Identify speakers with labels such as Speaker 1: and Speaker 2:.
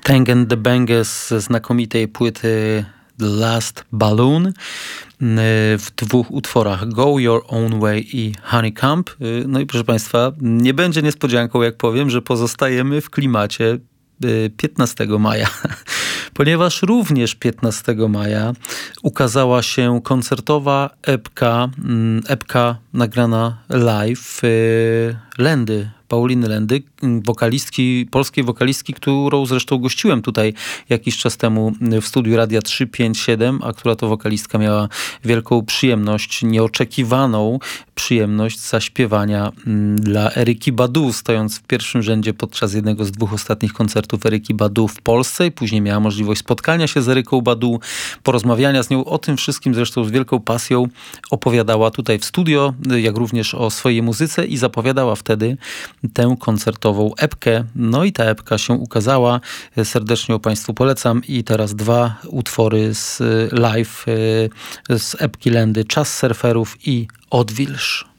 Speaker 1: Tang and the Banges ze znakomitej płyty The Last Balloon w dwóch utworach Go Your Own Way i Honeycomb. No i proszę Państwa, nie będzie niespodzianką, jak powiem, że pozostajemy w klimacie 15 maja, ponieważ również 15 maja ukazała się koncertowa epka nagrana live Pauliny Lendy, polskiej wokalistki, którą zresztą gościłem tutaj jakiś czas temu w studiu Radia 357, a która to wokalistka miała wielką przyjemność, nieoczekiwaną przyjemność zaśpiewania dla Eryki Badu, stojąc w pierwszym rzędzie podczas jednego z dwóch ostatnich koncertów Eryki Badu w Polsce i później miała możliwość spotkania się z Eryką Badu, porozmawiania z nią o tym wszystkim, zresztą z wielką pasją opowiadała tutaj w studio, jak również o swojej muzyce i zapowiadała wtedy tę koncertową epkę. No i ta epka się ukazała. Serdecznie ją Państwu polecam. I teraz dwa utwory z live z epki Lendy. Czas surferów i Odwilż.